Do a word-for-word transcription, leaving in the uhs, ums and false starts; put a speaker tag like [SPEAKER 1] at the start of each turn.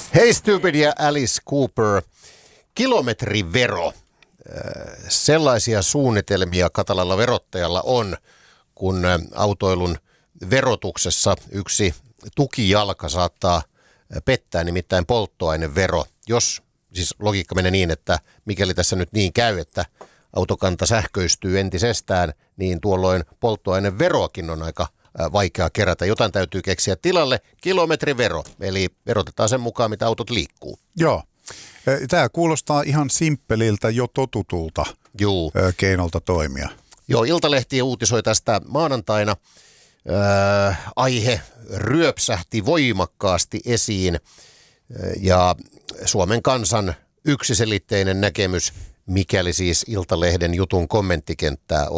[SPEAKER 1] Hey Stupid ja Alice Cooper. Kilometrivero. Sellaisia suunnitelmia katalalla verottajalla on, kun autoilun verotuksessa yksi tukijalka saattaa pettää, nimittäin polttoainevero. Jos, siis logiikka menee niin, että mikäli tässä nyt niin käy, että autokanta sähköistyy entisestään, niin tuolloin polttoaineveroakin on aika vaikea kerätä. Jotain täytyy keksiä tilalle. Kilometrivero, eli verotetaan sen mukaan, mitä autot liikkuu.
[SPEAKER 2] Joo. Tämä kuulostaa ihan simppeliltä, jo totutulta Juu. keinolta toimia.
[SPEAKER 1] Joo, Iltalehti uutisoi tästä maanantaina. Ää, aihe ryöpsähti voimakkaasti esiin ja Suomen kansan yksiselitteinen näkemys, mikäli siis Iltalehden jutun kommenttikenttää